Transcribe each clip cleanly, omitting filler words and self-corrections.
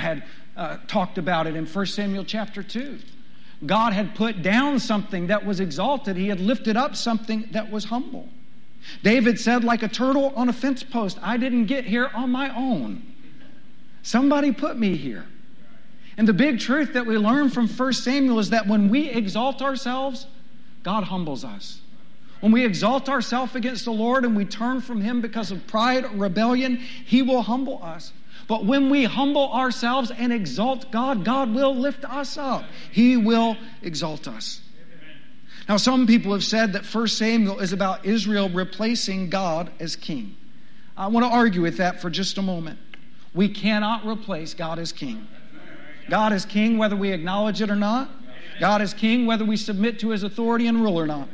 had talked about it in 1 Samuel chapter 2. God had put down something that was exalted. He had lifted up something that was humble. David said, like a turtle on a fence post, I didn't get here on my own. Somebody put me here. And the big truth that we learn from 1 Samuel is that when we exalt ourselves, God humbles us. When we exalt ourselves against the Lord and we turn from Him because of pride or rebellion, He will humble us. But when we humble ourselves and exalt God, God will lift us up. He will exalt us. Now, some people have said that 1 Samuel is about Israel replacing God as king. I want to argue with that for just a moment. We cannot replace God as king. God is king whether we acknowledge it or not. God is king whether we submit to His authority and rule or not.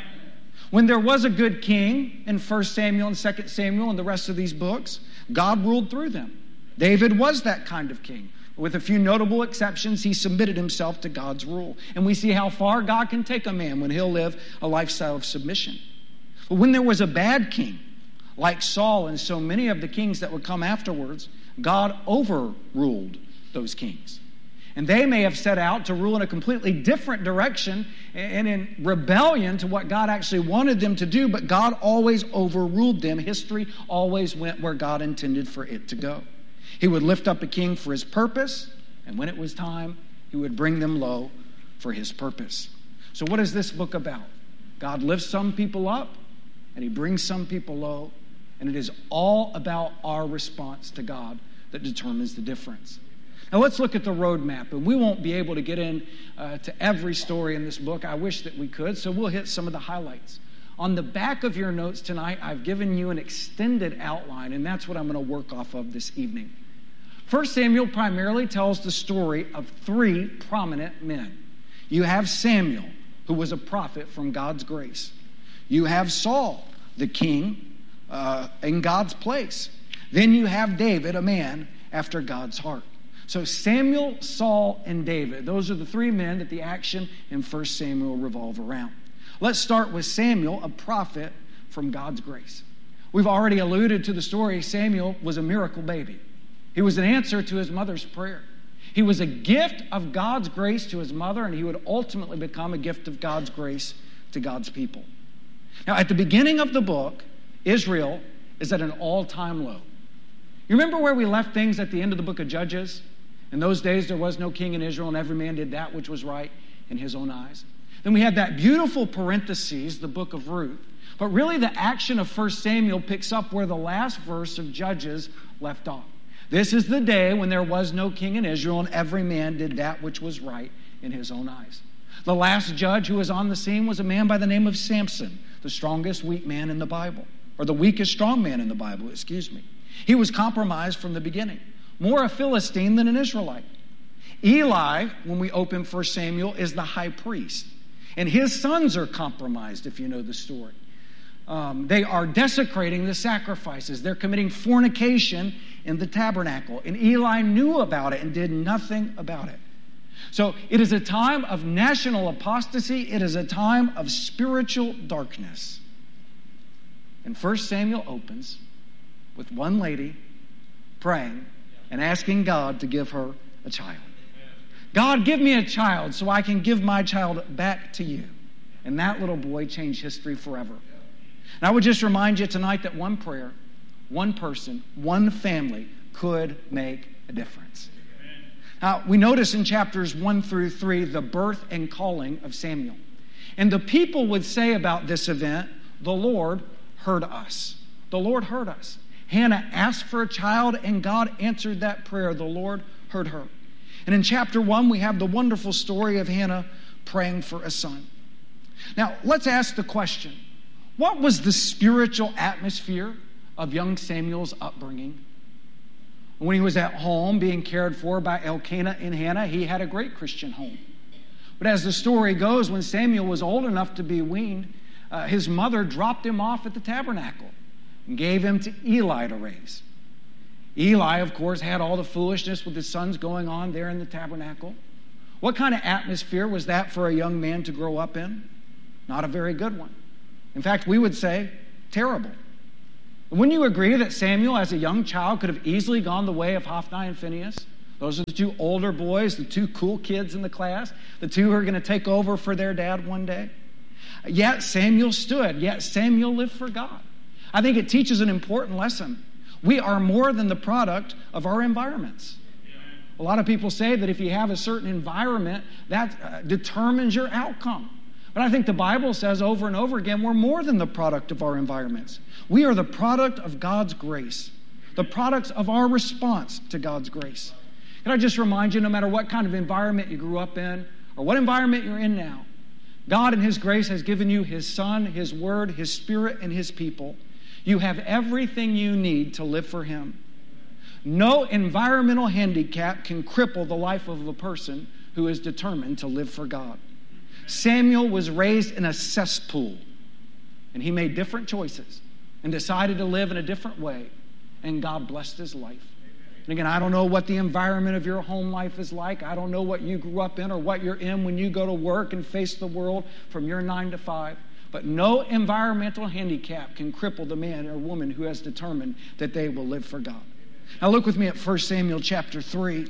When there was a good king in 1 Samuel and 2 Samuel and the rest of these books, God ruled through them. David was that kind of king. With a few notable exceptions, he submitted himself to God's rule. And we see how far God can take a man when he'll live a lifestyle of submission. But when there was a bad king, like Saul and so many of the kings that would come afterwards, God overruled those kings. And they may have set out to rule in a completely different direction and in rebellion to what God actually wanted them to do, but God always overruled them. History always went where God intended for it to go. He would lift up a king for His purpose, and when it was time, He would bring them low for His purpose. So what is this book about? God lifts some people up, and He brings some people low, and it is all about our response to God that determines the difference. Now let's look at the roadmap, and we won't be able to get in to every story in this book. I wish that we could, so we'll hit some of the highlights. On the back of your notes tonight, I've given you an extended outline, and that's what I'm going to work off of this evening. 1 Samuel primarily tells the story of three prominent men. You have Samuel, who was a prophet from God's grace. You have Saul, the king, in God's place. Then you have David, a man after God's heart. So Samuel, Saul, and David, those are the three men that the action in 1 Samuel revolve around. Let's start with Samuel, a prophet from God's grace. We've already alluded to the story. Samuel was a miracle baby. He was an answer to his mother's prayer. He was a gift of God's grace to his mother, and he would ultimately become a gift of God's grace to God's people. Now, at the beginning of the book, Israel is at an all-time low. You remember where we left things at the end of the book of Judges? In those days, there was no king in Israel, and every man did that which was right in his own eyes. Then we had that beautiful parentheses, the book of Ruth. But really, the action of 1 Samuel picks up where the last verse of Judges left off. This is the day when there was no king in Israel, and every man did that which was right in his own eyes. The last judge who was on the scene was a man by the name of Samson, the strongest weak man in the Bible, or the weakest strong man in the Bible, He was compromised from the beginning, more a Philistine than an Israelite. Eli, when we open 1 Samuel, is the high priest, and his sons are compromised, if you know the story. They are desecrating the sacrifices. They're committing fornication in the tabernacle. And Eli knew about it and did nothing about it. So it is a time of national apostasy. It is a time of spiritual darkness. And 1 Samuel opens with one lady praying and asking God to give her a child. God, give me a child so I can give my child back to you. And that little boy changed history forever. And I would just remind you tonight that one prayer, one person, one family could make a difference. Now, we notice in chapters 1 through 3 the birth and calling of Samuel. And the people would say about this event, the Lord heard us. The Lord heard us. Hannah asked for a child, and God answered that prayer. The Lord heard her. And in chapter 1, we have the wonderful story of Hannah praying for a son. Now, let's ask the question. What was the spiritual atmosphere of young Samuel's upbringing? When he was at home being cared for by Elkanah and Hannah, he had a great Christian home. But as the story goes, when Samuel was old enough to be weaned, his mother dropped him off at the tabernacle and gave him to Eli to raise. Eli, of course, had all the foolishness with his sons going on there in the tabernacle. What kind of atmosphere was that for a young man to grow up in? Not a very good one. In fact, we would say terrible. Wouldn't you agree that Samuel, as a young child, could have easily gone the way of Hophni and Phinehas? Those are the two older boys, the two cool kids in the class, the two who are going to take over for their dad one day. Yet Samuel stood. Yet Samuel lived for God. I think it teaches an important lesson. We are more than the product of our environments. A lot of people say that if you have a certain environment, that determines your outcome. But I think the Bible says over and over again, we're more than the product of our environments. We are the product of God's grace, the products of our response to God's grace. Can I just remind you, no matter what kind of environment you grew up in or what environment you're in now, God in His grace has given you His Son, His Word, His Spirit, and His people. You have everything you need to live for Him. No environmental handicap can cripple the life of a person who is determined to live for God. Samuel was raised in a cesspool, and he made different choices and decided to live in a different way, and God blessed his life. And again, I don't know what the environment of your home life is like. I don't know what you grew up in or what you're in when you go to work and face the world from your 9 to 5. But no environmental handicap can cripple the man or woman who has determined that they will live for God. Now look with me at 1 Samuel chapter 3.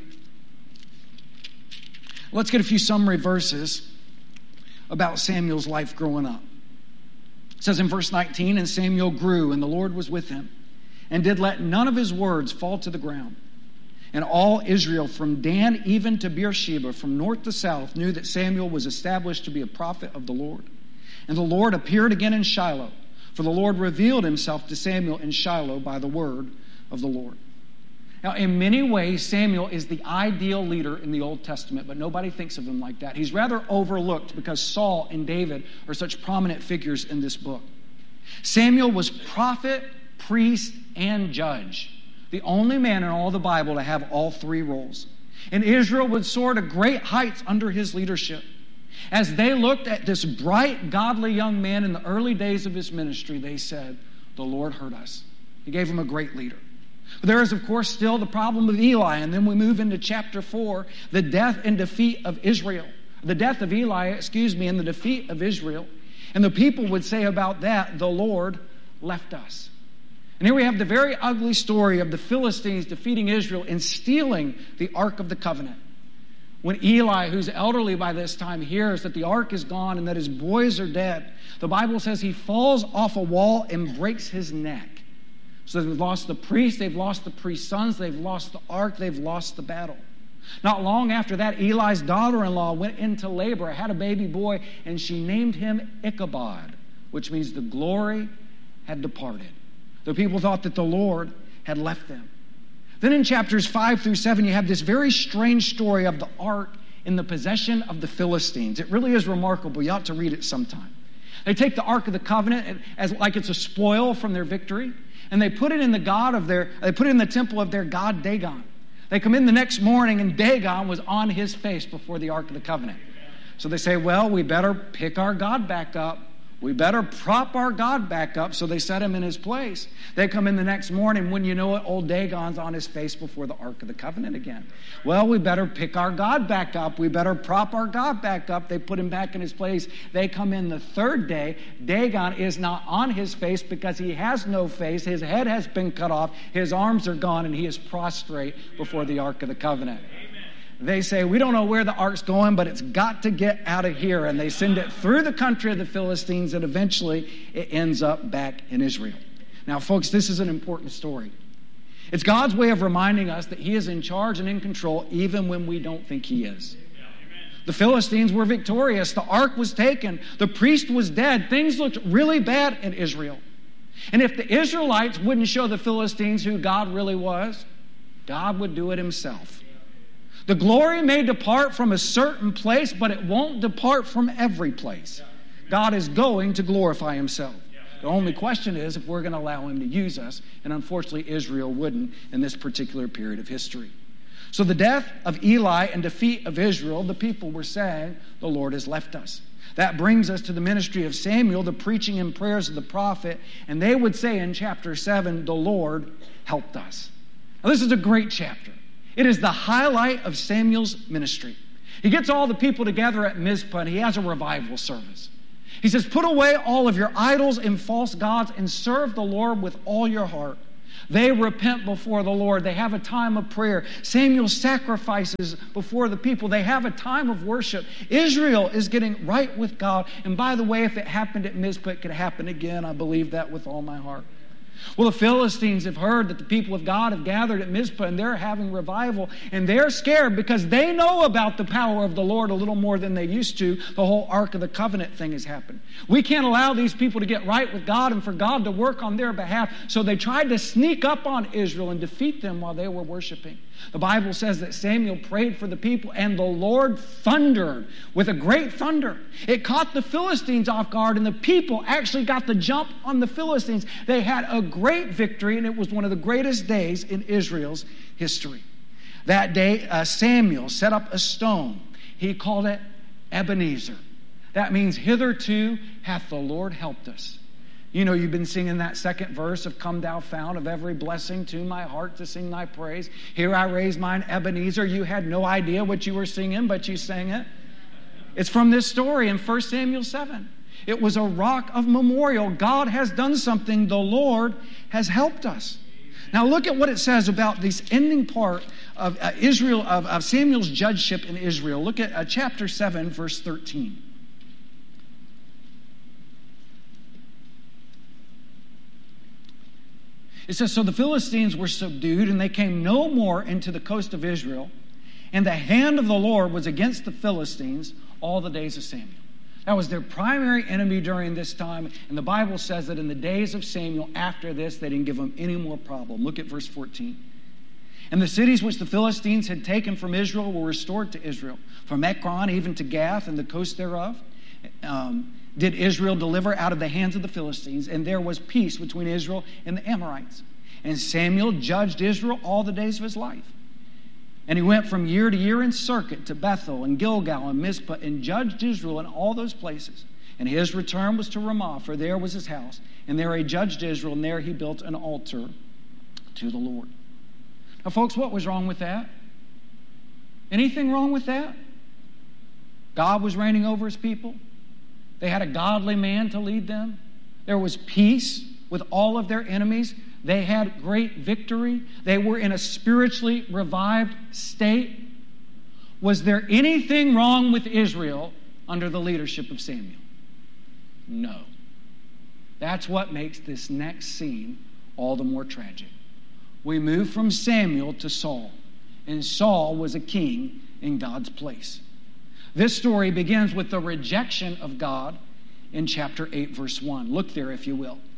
Let's get a few summary verses about Samuel's life growing up. It says in verse 19, "And Samuel grew, and the Lord was with him, and did let none of his words fall to the ground. And all Israel, from Dan even to Beersheba, from north to south, knew that Samuel was established to be a prophet of the Lord. And the Lord appeared again in Shiloh, for the Lord revealed himself to Samuel in Shiloh by the word of the Lord." Now, in many ways, Samuel is the ideal leader in the Old Testament, but nobody thinks of him like that. He's rather overlooked because Saul and David are such prominent figures in this book. Samuel was prophet, priest, and judge, the only man in all the Bible to have all three roles. And Israel would soar to great heights under his leadership. As they looked at this bright, godly young man in the early days of his ministry, they said, "The Lord heard us." He gave him a great leader. But there is, of course, still the problem of Eli. And then we move into chapter 4, the death and defeat of Israel. The death of Eli, and the defeat of Israel. And the people would say about that, "The Lord left us." And here we have the very ugly story of the Philistines defeating Israel and stealing the Ark of the Covenant. When Eli, who's elderly by this time, hears that the ark is gone and that his boys are dead, the Bible says he falls off a wall and breaks his neck. So they've lost the priest, they've lost the priest's sons, they've lost the ark, they've lost the battle. Not long after that, Eli's daughter-in-law went into labor, had a baby boy, and she named him Ichabod, which means the glory had departed. The people thought that the Lord had left them. Then in chapters 5 through 7, you have this very strange story of the ark in the possession of the Philistines. It really is remarkable. You ought to read it sometime. They take the Ark of the Covenant as like it's a spoil from their victory, and they put it in the temple of their god Dagon. They come in the next morning, and Dagon was on his face before the Ark of the Covenant. So they say, well, we better pick our God back up. We better prop our God back up. So they set him in his place. They come in the next morning. When you know it, old Dagon's on his face before the Ark of the Covenant again. Well, we better pick our God back up. We better prop our God back up. They put him back in his place. They come in the third day. Dagon is not on his face because he has no face. His head has been cut off. His arms are gone, and he is prostrate before the Ark of the Covenant. They say, we don't know where the ark's going, but it's got to get out of here. And they send it through the country of the Philistines, and eventually it ends up back in Israel. Now, folks, this is an important story. It's God's way of reminding us that he is in charge and in control even when we don't think he is. The Philistines were victorious. The ark was taken. The priest was dead. Things looked really bad in Israel. And if the Israelites wouldn't show the Philistines who God really was, God would do it himself. The glory may depart from a certain place, but it won't depart from every place. God is going to glorify himself. The only question is if we're going to allow him to use us, and unfortunately Israel wouldn't in this particular period of history. So the death of Eli and defeat of Israel, the people were saying, the Lord has left us. That brings us to the ministry of Samuel, the preaching and prayers of the prophet, and they would say in chapter 7, the Lord helped us. Now this is a great chapter. It is the highlight of Samuel's ministry. He gets all the people together at Mizpah, and he has a revival service. He says, put away all of your idols and false gods and serve the Lord with all your heart. They repent before the Lord. They have a time of prayer. Samuel sacrifices before the people. They have a time of worship. Israel is getting right with God. And by the way, if it happened at Mizpah, it could happen again. I believe that with all my heart. Well, the Philistines have heard that the people of God have gathered at Mizpah and they're having revival, and they're scared because they know about the power of the Lord a little more than they used to. The whole Ark of the Covenant thing has happened. We can't allow these people to get right with God and for God to work on their behalf. So they tried to sneak up on Israel and defeat them while they were worshiping. The Bible says that Samuel prayed for the people and the Lord thundered with a great thunder. It caught the Philistines off guard, and the people actually got the jump on the Philistines. They had a great victory, and it was one of the greatest days in Israel's history. That day, Samuel set up a stone. He called it Ebenezer. That means, hitherto hath the Lord helped us. You know, you've been singing that second verse of Come Thou Fount of every blessing to my heart to sing thy praise. Here I raise mine Ebenezer. You had no idea what you were singing, but you sang it. It's from this story in 1 Samuel 7. It was a rock of memorial. God has done something. The Lord has helped us. Now look at what it says about this ending part of Israel, of Samuel's judgeship in Israel. Look at chapter 7, verse 13. It says, So the Philistines were subdued, and they came no more into the coast of Israel, and the hand of the Lord was against the Philistines all the days of Samuel. That was their primary enemy during this time, and the Bible says that in the days of Samuel, after this, they didn't give them any more problem. Look at verse 14. And the cities which the Philistines had taken from Israel were restored to Israel, from Ekron even to Gath and the coast thereof. Did Israel deliver out of the hands of the Philistines, and there was peace between Israel and the Amorites. And Samuel judged Israel all the days of his life. And he went from year to year in circuit to Bethel and Gilgal and Mizpah, and judged Israel in all those places. And his return was to Ramah, for there was his house. And there he judged Israel, and there he built an altar to the Lord. Now, folks, what was wrong with that? Anything wrong with that? God was reigning over his people. They had a godly man to lead them. There was peace with all of their enemies. They had great victory. They were in a spiritually revived state. Was there anything wrong with Israel under the leadership of Samuel? No. That's what makes this next scene all the more tragic. We move from Samuel to Saul, and Saul was a king in God's place. This story begins with the rejection of God in chapter 8, verse 1. Look there, if you will.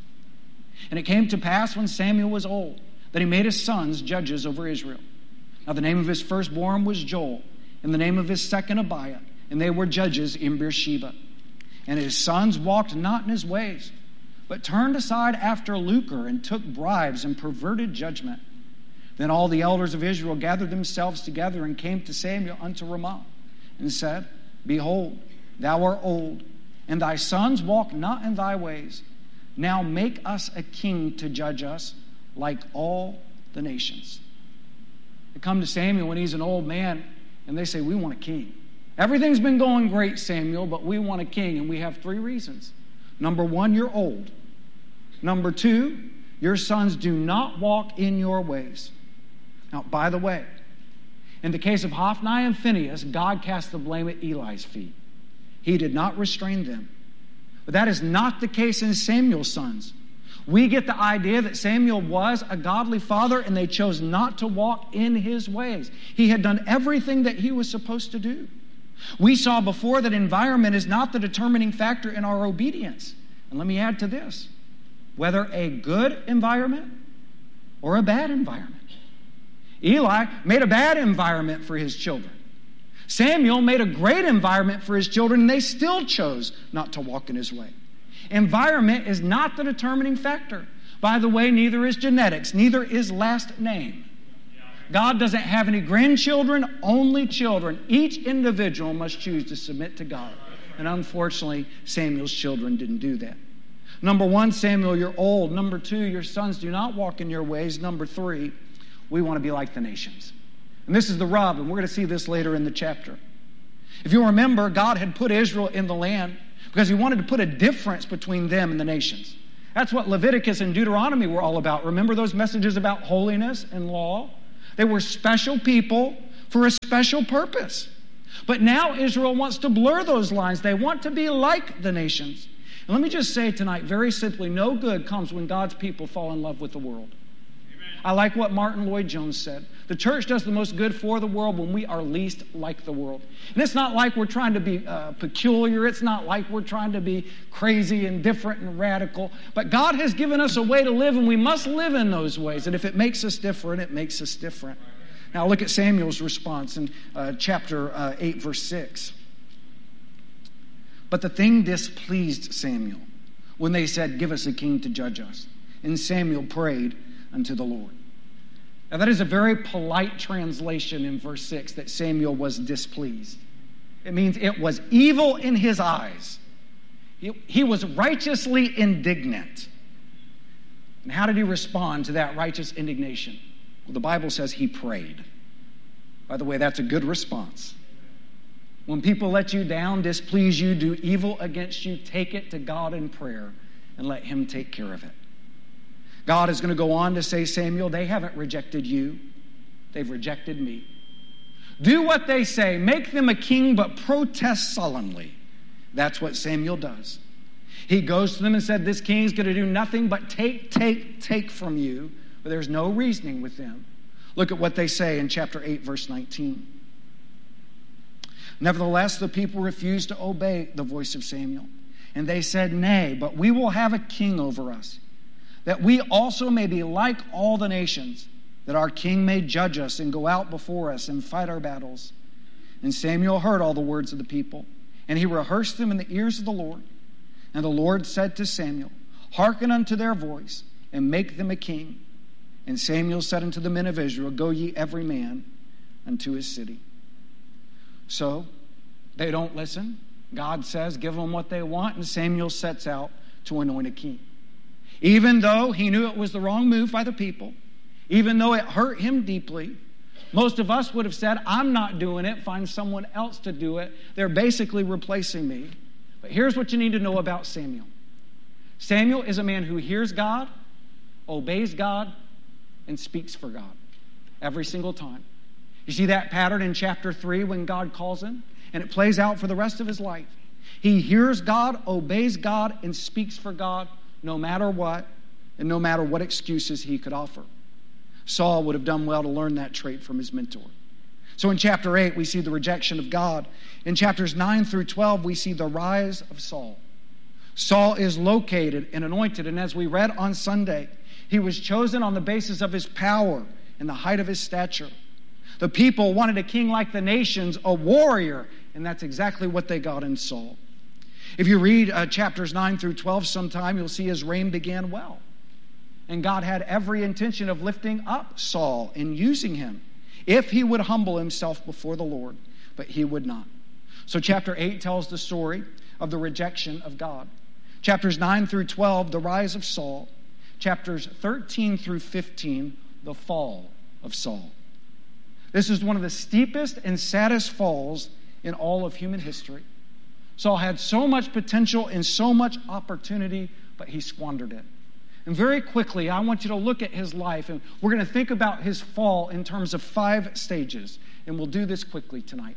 And it came to pass when Samuel was old that he made his sons judges over Israel. Now the name of his firstborn was Joel, and the name of his second Abiah, and they were judges in Beersheba. And his sons walked not in his ways, but turned aside after lucre, and took bribes and perverted judgment. Then all the elders of Israel gathered themselves together and came to Samuel unto Ramah, and said, Behold, thou art old, and thy sons walk not in thy ways. Now make us a king to judge us like all the nations. They come to Samuel when he's an old man, and they say, we want a king. Everything's been going great, Samuel, but we want a king, and we have 3 reasons. Number 1, you're old. Number 2, your sons do not walk in your ways. Now, by the way, in the case of Hophni and Phinehas, God cast the blame at Eli's feet. He did not restrain them. But that is not the case in Samuel's sons. We get the idea that Samuel was a godly father, and they chose not to walk in his ways. He had done everything that he was supposed to do. We saw before that environment is not the determining factor in our obedience. And let me add to this. Whether a good environment or a bad environment. Eli made a bad environment for his children. Samuel made a great environment for his children, and they still chose not to walk in his way. Environment is not the determining factor. By the way, neither is genetics, neither is last name. God doesn't have any grandchildren, only children. Each individual must choose to submit to God. And unfortunately, Samuel's children didn't do that. Number 1, Samuel, you're old. Number 2, your sons do not walk in your ways. Number 3, we want to be like the nations. And this is the rub, and we're going to see this later in the chapter. If you remember, God had put Israel in the land because he wanted to put a difference between them and the nations. That's what Leviticus and Deuteronomy were all about. Remember those messages about holiness and law? They were special people for a special purpose. But now Israel wants to blur those lines. They want to be like the nations. And let me just say tonight, very simply, no good comes when God's people fall in love with the world. I like what Martin Lloyd-Jones said. The church does the most good for the world when we are least like the world. And it's not like we're trying to be peculiar. It's not like we're trying to be crazy and different and radical. But God has given us a way to live, and we must live in those ways. And if it makes us different, it makes us different. Now look at Samuel's response in chapter 8, verse 6. But the thing displeased Samuel when they said, "Give us a king to judge us." And Samuel prayed unto the Lord. Now that is a very polite translation in verse 6, that Samuel was displeased. It means it was evil in his eyes. He was righteously indignant. And how did he respond to that righteous indignation? Well, the Bible says he prayed. By the way, that's a good response. When people let you down, displease you, do evil against you, take it to God in prayer and let him take care of it. God is going to go on to say, Samuel, they haven't rejected you. They've rejected me. Do what they say. Make them a king, but protest sullenly. That's what Samuel does. He goes to them and said, this king is going to do nothing but take from you. But there's no reasoning with them. Look at what they say in chapter 8, verse 19. Nevertheless, the people refused to obey the voice of Samuel. And they said, nay, but we will have a king over us, that we also may be like all the nations, that our king may judge us and go out before us and fight our battles. And Samuel heard all the words of the people, and he rehearsed them in the ears of the Lord. And the Lord said to Samuel, hearken unto their voice, and make them a king. And Samuel said unto the men of Israel, go ye every man unto his city. So they don't listen. God says, give them what they want, and Samuel sets out to anoint a king. Even though he knew it was the wrong move by the people, even though it hurt him deeply, most of us would have said, I'm not doing it, find someone else to do it. They're basically replacing me. But here's what you need to know about Samuel. Samuel is a man who hears God, obeys God, and speaks for God every single time. You see that pattern in chapter 3 when God calls him, and it plays out for the rest of his life. He hears God, obeys God, and speaks for God no matter what, and no matter what excuses he could offer. Saul would have done well to learn that trait from his mentor. So in chapter 8, we see the rejection of God. In chapters 9 through 12, we see the rise of Saul. Saul is located and anointed, and as we read on Sunday, he was chosen on the basis of his power and the height of his stature. The people wanted a king like the nations, a warrior, and that's exactly what they got in Saul. If you read chapters 9 through 12 sometime, you'll see his reign began well. And God had every intention of lifting up Saul and using him if he would humble himself before the Lord, but he would not. So chapter 8 tells the story of the rejection of God. Chapters 9 through 12, the rise of Saul. Chapters 13 through 15, the fall of Saul. This is one of the steepest and saddest falls in all of human history. Saul had so much potential and so much opportunity, but he squandered it. And very quickly, I want you to look at his life, and we're going to think about his fall in terms of 5 stages, and we'll do this quickly tonight.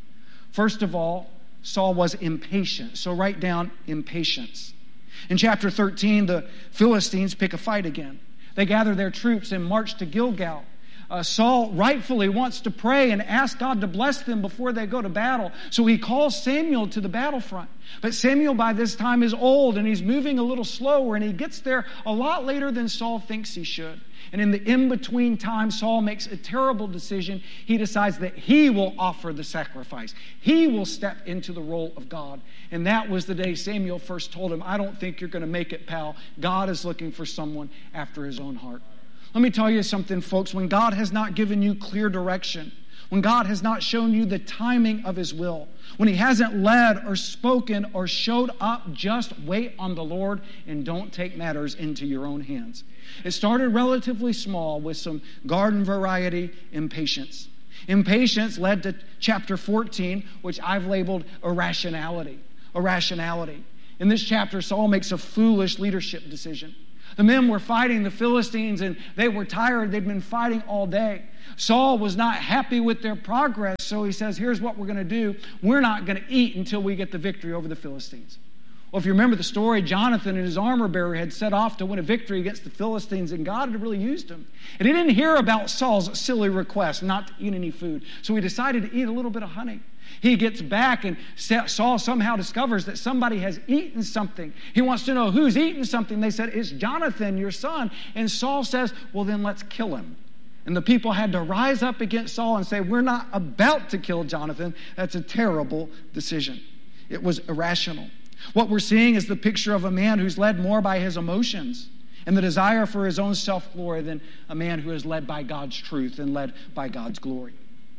First of all, Saul was impatient. So write down impatience. In chapter 13, the Philistines pick a fight again. They gather their troops and march to Gilgal. Saul rightfully wants to pray and ask God to bless them before they go to battle. So he calls Samuel to the battlefront. But Samuel by this time is old and he's moving a little slower, and he gets there a lot later than Saul thinks he should. And in the in-between time, Saul makes a terrible decision. He decides that he will offer the sacrifice. He will step into the role of God. And that was the day Samuel first told him, I don't think you're going to make it, pal. God is looking for someone after his own heart. Let me tell you something, folks. When God has not given you clear direction, when God has not shown you the timing of his will, when he hasn't led or spoken or showed up, just wait on the Lord and don't take matters into your own hands. It started relatively small with some garden variety impatience. Impatience led to chapter 14, which I've labeled irrationality. Irrationality. In this chapter, Saul makes a foolish leadership decision. The men were fighting the Philistines, and they were tired. They'd been fighting all day. Saul was not happy with their progress, so he says, here's what we're going to do. We're not going to eat until we get the victory over the Philistines. Well, if you remember the story, Jonathan and his armor bearer had set off to win a victory against the Philistines, and God had really used him. And he didn't hear about Saul's silly request not to eat any food, so he decided to eat a little bit of honey. He gets back, and Saul somehow discovers that somebody has eaten something. He wants to know who's eaten something. They said, it's Jonathan, your son. And Saul says, well, then let's kill him. And the people had to rise up against Saul and say, we're not about to kill Jonathan. That's a terrible decision. It was irrational. What we're seeing is the picture of a man who's led more by his emotions and the desire for his own self-glory than a man who is led by God's truth and led by God's glory.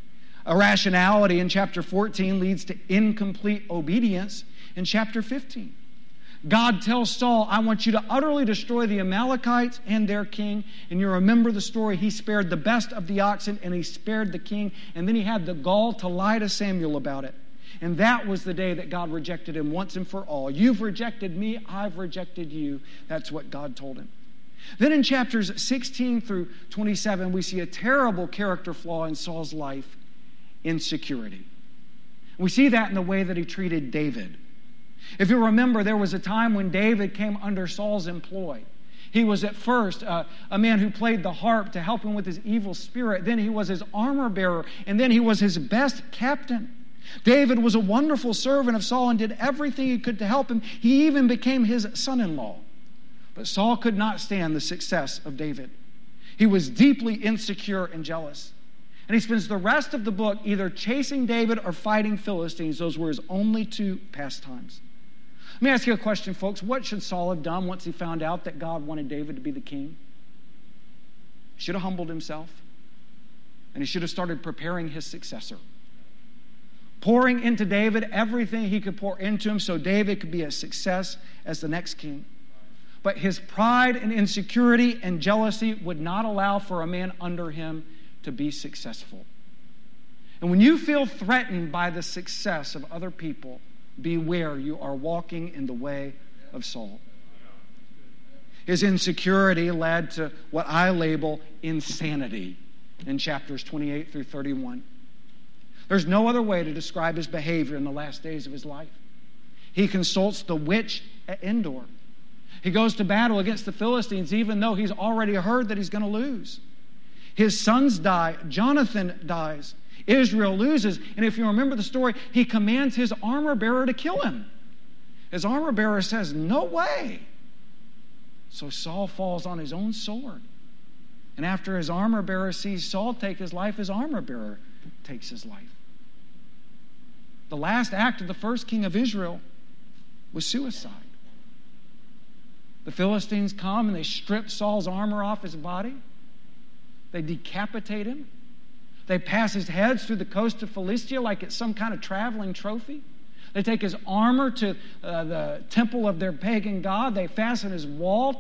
Irrationality in chapter 14 leads to incomplete obedience in chapter 15. God tells Saul, I want you to utterly destroy the Amalekites and their king. And you remember the story. He spared the best of the oxen and he spared the king. And then he had the gall to lie to Samuel about it. And that was the day that God rejected him once and for all. You've rejected me, I've rejected you. That's what God told him. Then in chapters 16 through 27, we see a terrible character flaw in Saul's life, insecurity. We see that in the way that he treated David. If you remember, there was a time when David came under Saul's employ. He was at first a man who played the harp to help him with his evil spirit. Then he was his armor bearer, and then he was his best captain. David was a wonderful servant of Saul and did everything he could to help him. He even became his son-in-law. But Saul could not stand the success of David. He was deeply insecure and jealous. And he spends the rest of the book either chasing David or fighting Philistines. Those were his only two pastimes. Let me ask you a question, folks. What should Saul have done once he found out that God wanted David to be the king? He should have humbled himself, and he should have started preparing his successor. Pouring into David everything he could pour into him so David could be a success as the next king. But his pride and insecurity and jealousy would not allow for a man under him to be successful. And when you feel threatened by the success of other people, beware, you are walking in the way of Saul. His insecurity led to what I label insanity in chapters 28 through 31. There's no other way to describe his behavior in the last days of his life. He consults the witch at Endor. He goes to battle against the Philistines even though he's already heard that he's going to lose. His sons die. Jonathan dies. Israel loses. And if you remember the story, he commands his armor bearer to kill him. His armor bearer says, no way. So Saul falls on his own sword. And after his armor bearer sees Saul take his life, his armor bearer takes his life. The last act of the first king of Israel was suicide. The Philistines come and they strip Saul's armor off his body. They decapitate him. They pass his heads through the coast of Philistia like it's some kind of traveling trophy. They take his armor to the temple of their pagan god. They fasten his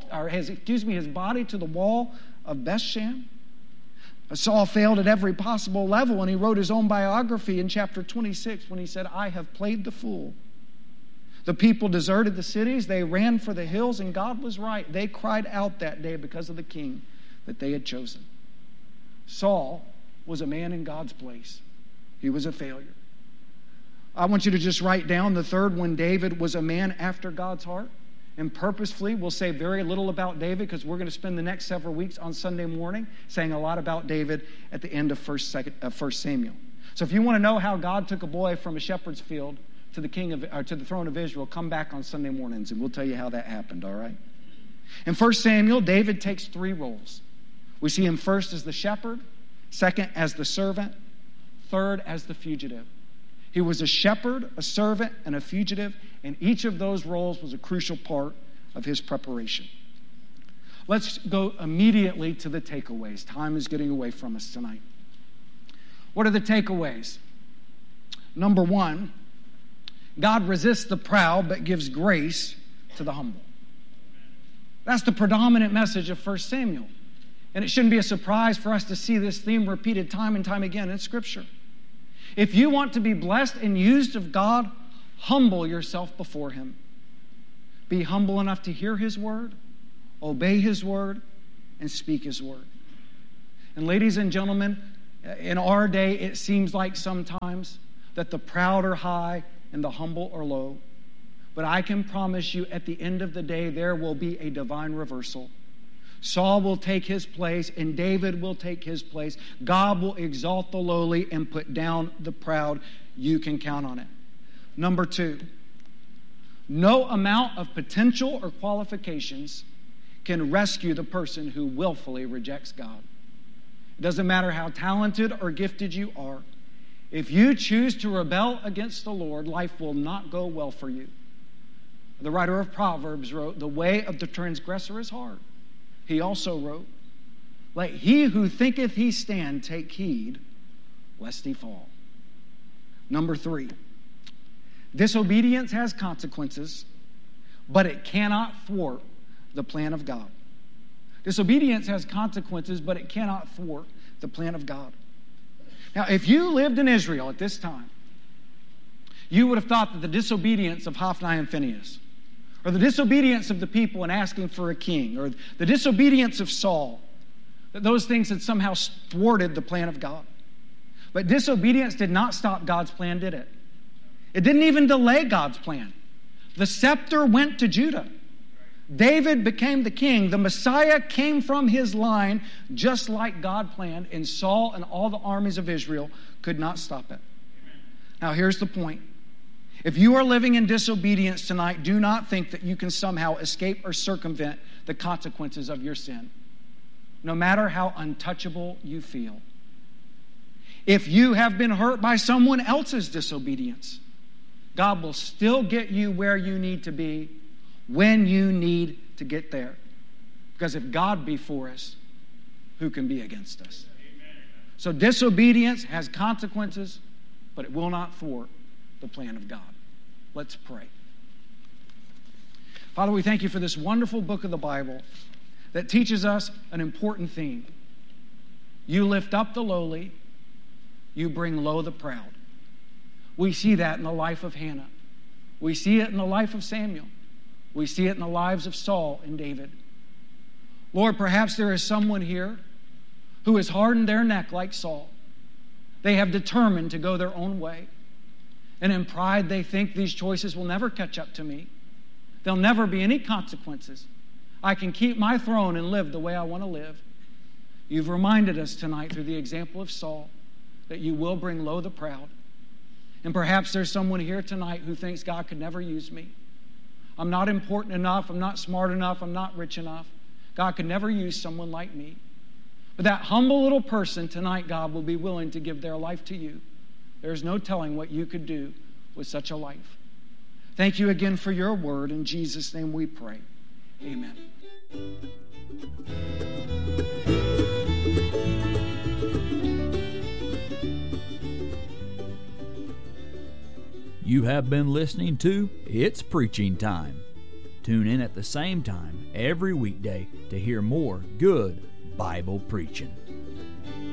body to the wall of Bethshan. Saul failed at every possible level, and he wrote his own biography in chapter 26 when he said, I have played the fool. The people deserted the cities. They ran for the hills, and God was right. They cried out that day because of the king that they had chosen. Saul was a man in God's place. He was a failure. I want you to just write down the third one. David was a man after God's heart. And purposefully, we'll say very little about David because we're going to spend the next several weeks on Sunday morning saying a lot about David at the end of 1 Samuel. So if you want to know how God took a boy from a shepherd's field to the throne of Israel, come back on Sunday mornings and we'll tell you how that happened, all right? In 1 Samuel, David takes three roles. We see him first as the shepherd, second as the servant, third as the fugitive. He was a shepherd, a servant, and a fugitive, and each of those roles was a crucial part of his preparation. Let's go immediately to the takeaways. Time is getting away from us tonight. What are the takeaways? Number one, God resists the proud but gives grace to the humble. That's the predominant message of 1 Samuel. And it shouldn't be a surprise for us to see this theme repeated time and time again in Scripture. If you want to be blessed and used of God, humble yourself before Him. Be humble enough to hear His word, obey His word, and speak His word. And ladies and gentlemen, in our day, it seems like sometimes that the proud are high and the humble are low. But I can promise you, at the end of the day, there will be a divine reversal. Saul will take his place, and David will take his place. God will exalt the lowly and put down the proud. You can count on it. Number 2, no amount of potential or qualifications can rescue the person who willfully rejects God. It doesn't matter how talented or gifted you are. If you choose to rebel against the Lord, life will not go well for you. The writer of Proverbs wrote, "The way of the transgressor is hard." He also wrote, "Let he who thinketh he stand take heed, lest he fall." Number 3, disobedience has consequences, but it cannot thwart the plan of God. Disobedience has consequences, but it cannot thwart the plan of God. Now, if you lived in Israel at this time, you would have thought that the disobedience of Hophni and Phinehas, or the disobedience of the people in asking for a king, or the disobedience of Saul, that those things had somehow thwarted the plan of God. But disobedience did not stop God's plan, did it? It didn't even delay God's plan. The scepter went to Judah. David became the king. The Messiah came from his line, just like God planned, and Saul and all the armies of Israel could not stop it. Now, here's the point. If you are living in disobedience tonight, do not think that you can somehow escape or circumvent the consequences of your sin, no matter how untouchable you feel. If you have been hurt by someone else's disobedience, God will still get you where you need to be when you need to get there. Because if God be for us, who can be against us? Amen. So disobedience has consequences, but it will not thwart the plan of God. Let's pray. Father, we thank you for this wonderful book of the Bible that teaches us an important theme. You lift up the lowly, you bring low the proud. We see that in the life of Hannah. We see it in the life of Samuel. We see it in the lives of Saul and David. Lord, perhaps there is someone here who has hardened their neck like Saul. They have determined to go their own way. And in pride, they think these choices will never catch up to me. There'll never be any consequences. I can keep my throne and live the way I want to live. You've reminded us tonight through the example of Saul that you will bring low the proud. And perhaps there's someone here tonight who thinks God could never use me. I'm not important enough. I'm not smart enough. I'm not rich enough. God could never use someone like me. But that humble little person tonight, God will be willing to give their life to you. There's no telling what you could do with such a life. Thank you again for your word. In Jesus' name we pray. Amen. You have been listening to It's Preaching Time. Tune in at the same time every weekday to hear more good Bible preaching.